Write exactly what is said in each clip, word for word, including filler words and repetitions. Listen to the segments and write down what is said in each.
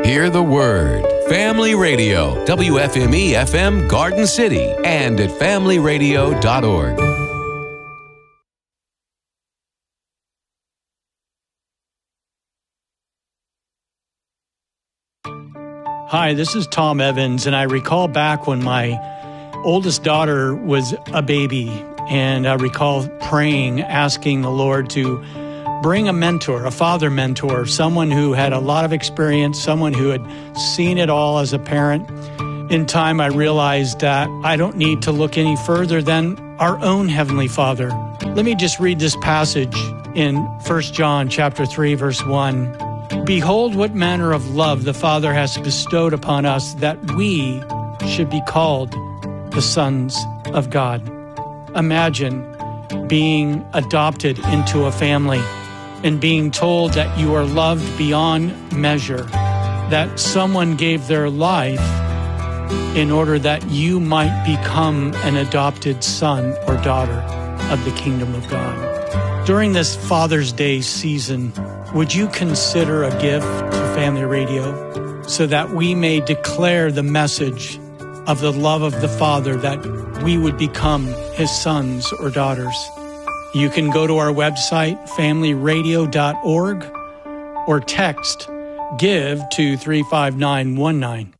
Hear the word. Family Radio, W F M E F M Garden City, and at family radio dot org. Hi, this is Tom Evans, and I recall back when my oldest daughter was a baby, and I recall praying, asking the Lord to bring a mentor, a father mentor, someone who had a lot of experience, someone who had seen it all as a parent. In time, I realized that I don't need to look any further than our own Heavenly Father. Let me just read this passage in First John chapter three, verse one. Behold, what manner of love the Father has bestowed upon us, that we should be called the sons of God. Imagine being adopted into a family and being told that you are loved beyond measure, that someone gave their life in order that you might become an adopted son or daughter of the kingdom of God. During this Father's Day season, would you consider a gift to Family Radio so that we may declare the message of the love of the Father, that we would become His sons or daughters? You can go to our website, family radio dot org, or text GIVE to three five nine one nine.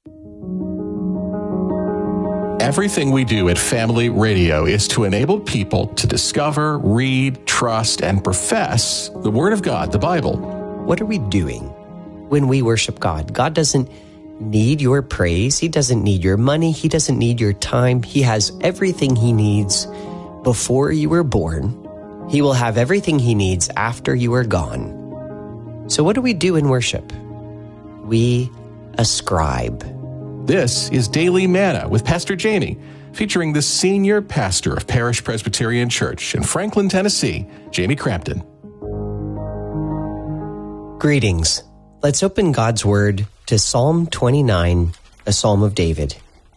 Everything we do at Family Radio is to enable people to discover, read, trust, and profess the Word of God, the Bible. What are we doing when we worship God? God doesn't need your praise. He doesn't need your money. He doesn't need your time. He has everything He needs before you were born. He will have everything He needs after you are gone. So what do we do in worship? We ascribe. This is Daily Manna with Pastor Jamie, featuring the senior pastor of Parish Presbyterian Church in Franklin, Tennessee, Jamie Crampton. Greetings. Let's open God's Word to Psalm twenty-nine, a psalm of David.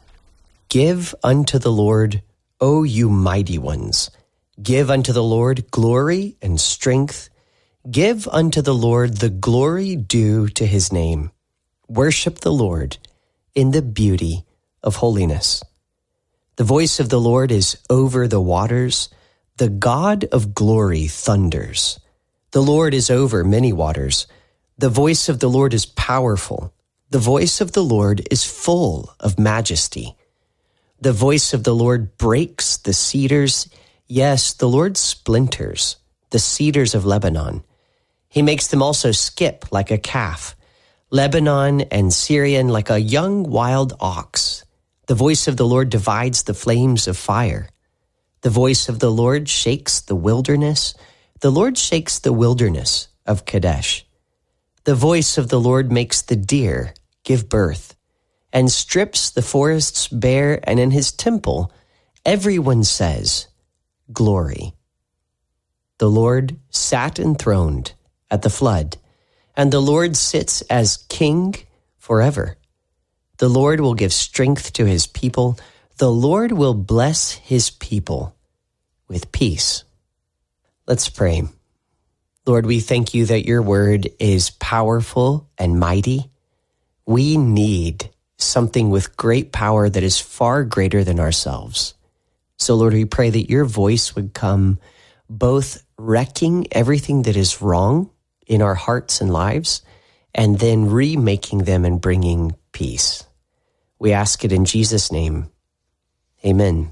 Give unto the Lord, O you mighty ones. Give unto the Lord glory and strength. Give unto the Lord the glory due to His name. Worship the Lord in the beauty of holiness. The voice of the Lord is over the waters. The God of glory thunders. The Lord is over many waters. The voice of the Lord is powerful. The voice of the Lord is full of majesty. The voice of the Lord breaks the cedars. Yes, the Lord splinters the cedars of Lebanon. He makes them also skip like a calf. Lebanon and Syrian like a young wild ox. The voice of the Lord divides the flames of fire. The voice of the Lord shakes the wilderness. The Lord shakes the wilderness of Kadesh. The voice of the Lord makes the deer give birth, and strips the forests bare, and in His temple everyone says, Glory. The Lord sat enthroned at the flood, and the Lord sits as King forever. The Lord will give strength to His people. The Lord will bless His people with peace. Let's pray. Lord, we thank You that Your word is powerful and mighty. We need something with great power that is far greater than ourselves. So, Lord, we pray that Your voice would come both wrecking everything that is wrong in our hearts and lives, and then remaking them and bringing peace. We ask it in Jesus' name. Amen.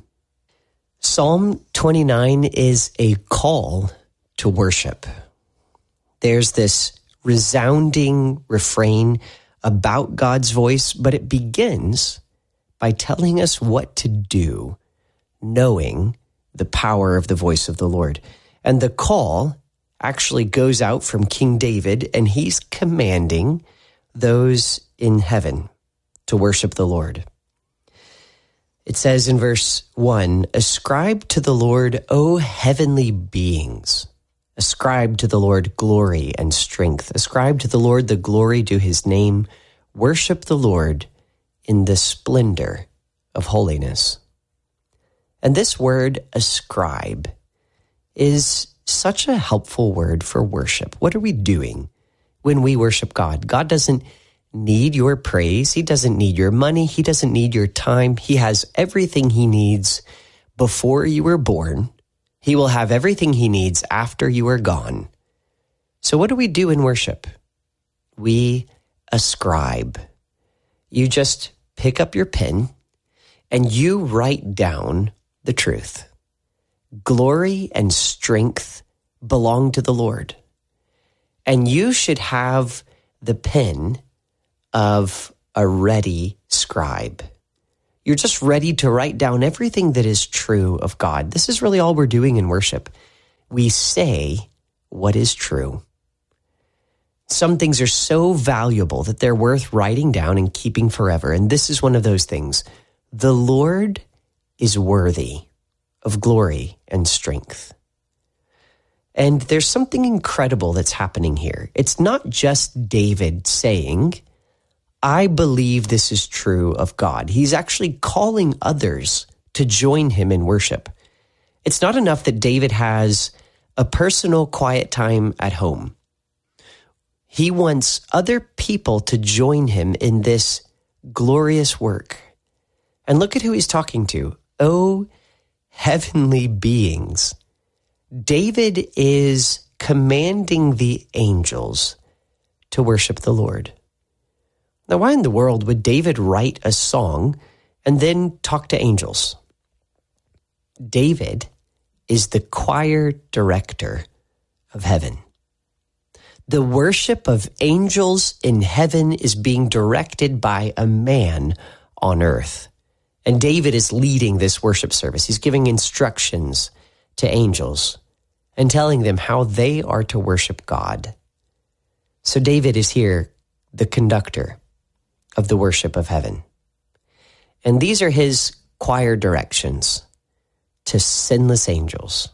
Psalm twenty-nine is a call to worship. There's this resounding refrain about God's voice, but it begins by telling us what to do, knowing the power of the voice of the Lord. And the call actually goes out from King David, and he's commanding those in heaven to worship the Lord. It says in verse one, Ascribe to the Lord, O heavenly beings. Ascribe to the Lord glory and strength. Ascribe to the Lord the glory due His name. Worship the Lord in the splendor of holiness. And this word, ascribe, is such a helpful word for worship. What are we doing when we worship God? God doesn't need your praise. He doesn't need your money. He doesn't need your time. He has everything he needs before you were born. He will have everything he needs after you are gone. So what do we do in worship? We ascribe. You just pick up your pen and you write down the truth. Glory and strength belong to the Lord. And you should have the pen of a ready scribe. You're just ready to write down everything that is true of God. This is really all we're doing in worship. We say what is true. Some things are so valuable that they're worth writing down and keeping forever. And this is one of those things. The Lord is worthy of glory and strength. And there's something incredible that's happening here. It's not just David saying, I believe this is true of God. He's actually calling others to join him in worship. It's not enough that David has a personal quiet time at home. He wants other people to join him in this glorious work. And look at who he's talking to. Oh, heavenly beings. David is commanding the angels to worship the Lord. Now, why in the world would David write a song and then talk to angels? David is the choir director of heaven. The worship of angels in heaven is being directed by a man on earth. And David is leading this worship service. He's giving instructions to angels and telling them how they are to worship God. So David is here, the conductor of the worship of heaven. And these are his choir directions to sinless angels.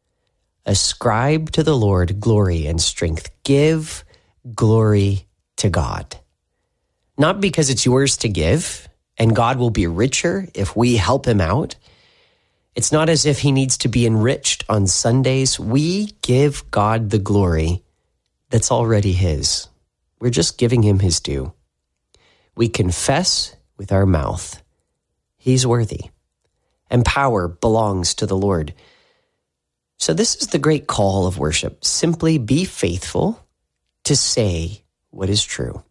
Ascribe to the Lord glory and strength. Give glory to God. Not because it's yours to give, and God will be richer if we help him out. It's not as if he needs to be enriched on Sundays. We give God the glory that's already his. We're just giving him his due. We confess with our mouth, he's worthy, and power belongs to the Lord. So this is the great call of worship. Simply be faithful to say what is true.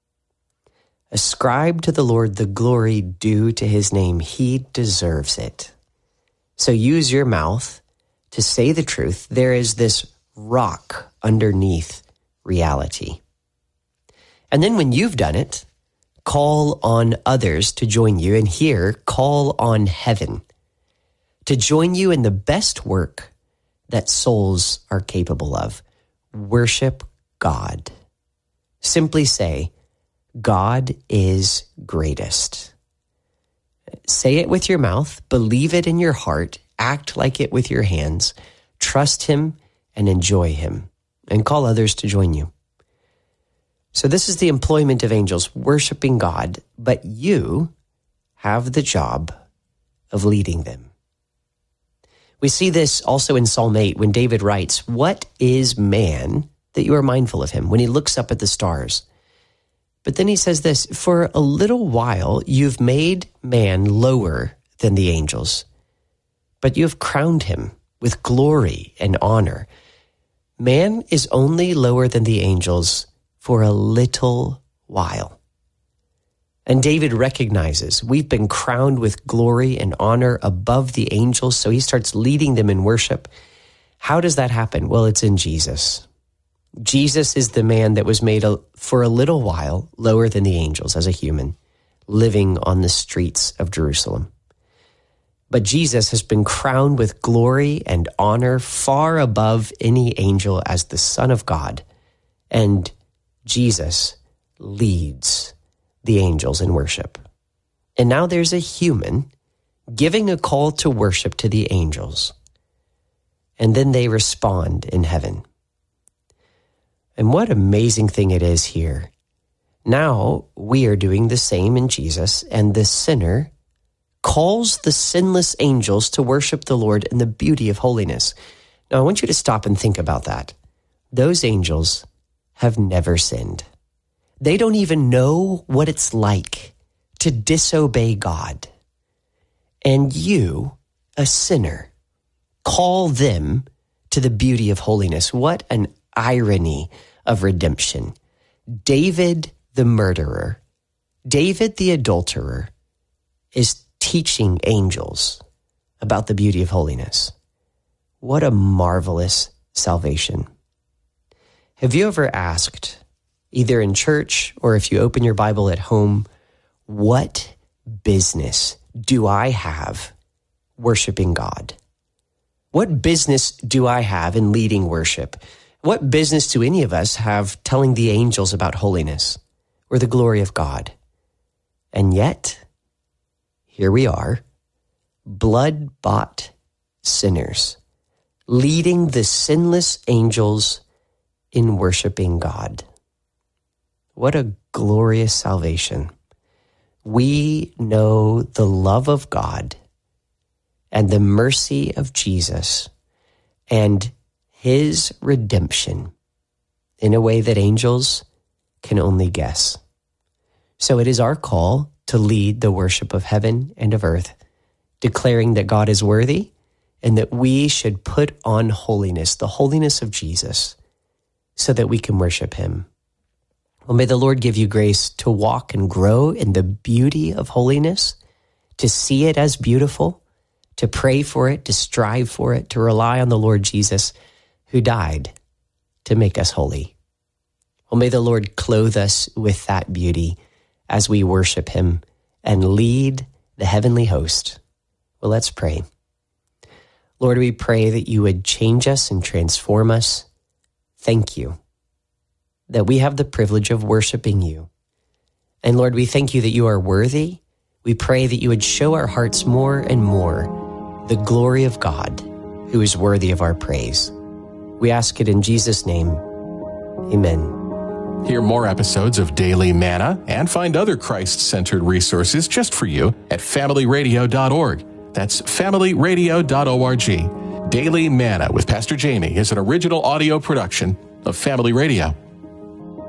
Ascribe to the Lord the glory due to his name. He deserves it. So use your mouth to say the truth. There is this rock underneath reality. And then when you've done it, call on others to join you. And here, call on heaven to join you in the best work that souls are capable of. Worship God. Simply say, God is greatest. Say it with your mouth, believe it in your heart, act like it with your hands, trust him and enjoy him, and call others to join you. So this is the employment of angels, worshiping God, but you have the job of leading them. We see this also in Psalm eight when David writes, "What is man that you are mindful of him?" When he looks up at the stars. But then he says this, "For a little while you've made man lower than the angels, but you have crowned him with glory and honor." Man is only lower than the angels for a little while. And David recognizes we've been crowned with glory and honor above the angels, so he starts leading them in worship. How does that happen? Well, it's in Jesus. Jesus is the man that was made a, for a little while lower than the angels as a human, living on the streets of Jerusalem. But Jesus has been crowned with glory and honor far above any angel as the Son of God. And Jesus leads the angels in worship. And now there's a human giving a call to worship to the angels. And then they respond in heaven. And what amazing thing it is here. Now we are doing the same in Jesus, and the sinner calls the sinless angels to worship the Lord in the beauty of holiness. Now I want you to stop and think about that. Those angels have never sinned. They don't even know what it's like to disobey God. And you, a sinner, call them to the beauty of holiness. What an irony of redemption. David the murderer, David the adulterer, is teaching angels about the beauty of holiness. What a marvelous salvation. Have you ever asked, either in church or if you open your Bible at home, what business do I have worshiping God? What business do I have in leading worship? What business do any of us have telling the angels about holiness or the glory of God? And yet, here we are, blood-bought sinners, leading the sinless angels in worshiping God. What a glorious salvation. We know the love of God and the mercy of Jesus and his redemption in a way that angels can only guess. So it is our call to lead the worship of heaven and of earth, declaring that God is worthy and that we should put on holiness, the holiness of Jesus, so that we can worship him. Well, may the Lord give you grace to walk and grow in the beauty of holiness, to see it as beautiful, to pray for it, to strive for it, to rely on the Lord Jesus, who died to make us holy. Well, may the Lord clothe us with that beauty as we worship him and lead the heavenly host. Well, let's pray. Lord, we pray that you would change us and transform us. Thank you that we have the privilege of worshiping you. And Lord, we thank you that you are worthy. We pray that you would show our hearts more and more the glory of God, who is worthy of our praise. We ask it in Jesus' name. Amen. Hear more episodes of Daily Manna and find other Christ-centered resources just for you at family radio dot org. That's family radio dot org. Daily Manna with Pastor Jamie is an original audio production of Family Radio.